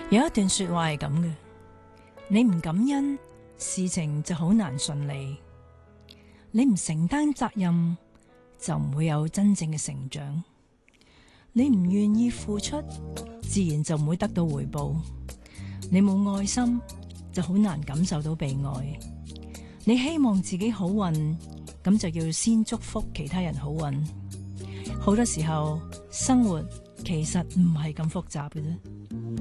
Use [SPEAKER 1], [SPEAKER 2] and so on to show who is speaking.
[SPEAKER 1] 有一段說話係咁嘅：你唔感恩，事情就好難順利；你唔承擔責任，就唔會有真正嘅成長；你唔願意付出，自然就唔會得到回報；你冇愛心，就好難感受到被愛；你希望自己好運，咁就要先祝福其他人好運。好多時候，生活其實唔係咁複雜嘅啫。